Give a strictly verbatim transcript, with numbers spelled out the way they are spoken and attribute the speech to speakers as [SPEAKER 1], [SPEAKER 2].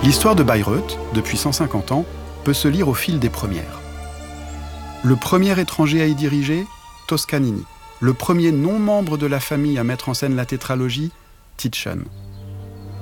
[SPEAKER 1] L'histoire de Bayreuth, depuis cent cinquante ans, peut se lire au fil des premières. Le premier étranger à y diriger, Toscanini. Le premier non-membre de la famille à mettre en scène la tétralogie, Titchen.